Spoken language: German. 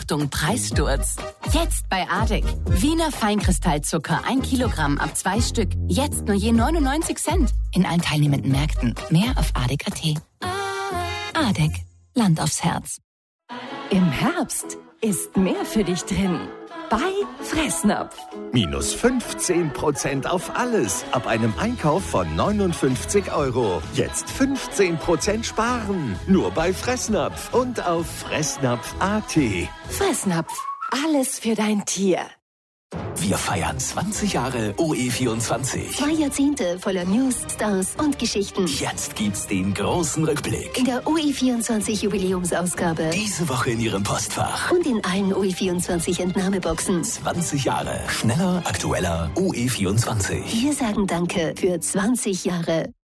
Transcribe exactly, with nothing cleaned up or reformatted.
Achtung, Preissturz. Jetzt bei Adek. Wiener Feinkristallzucker, ein Kilogramm ab zwei Stück. Jetzt nur je neunundneunzig Cent. In allen teilnehmenden Märkten. Mehr auf adek punkt at. Adek. Land aufs Herz. Im Herbst ist mehr für dich drin. Bei Fressnapf. Minus fünfzehn Prozent auf alles. Ab einem Einkauf von neunundfünfzig Euro. Jetzt fünfzehn Prozent sparen. Nur bei Fressnapf und auf fressnapf punkt at. Fressnapf. Alles für dein Tier. Wir feiern zwanzig Jahre O E vierundzwanzig. Zwei Jahrzehnte voller News, Stars und Geschichten. Jetzt gibt's den großen Rückblick. In der O E vierundzwanzig Jubiläumsausgabe. Diese Woche in Ihrem Postfach. Und in allen O E vierundzwanzig Entnahmeboxen. zwanzig Jahre. Schneller, aktueller O E vierundzwanzig. Wir sagen Danke für zwanzig Jahre.